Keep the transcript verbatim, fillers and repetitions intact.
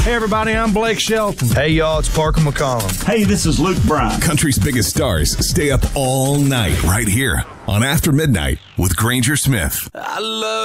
Hey, everybody, I'm Blake Shelton. Hey, y'all, it's Parker McCollum. Hey, this is Luke Bryan. Country's biggest stars stay up all night right here on After Midnight with Granger Smith. I love